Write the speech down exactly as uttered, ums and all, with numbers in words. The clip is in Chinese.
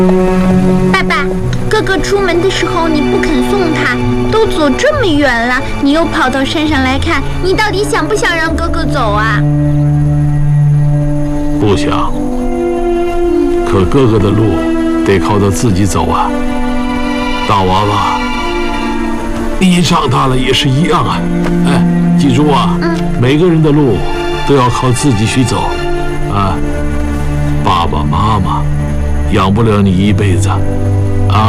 爸爸，哥哥出门的时候你不肯送他，都走这么远了，你又跑到山上来看，你到底想不想让哥哥走啊？ 不想，可哥哥的路得靠他自己走啊。大娃娃，你长大了也是一样啊。哎，记住啊，嗯、每个人的路都要靠自己去走啊。爸爸妈妈养不了你一辈子。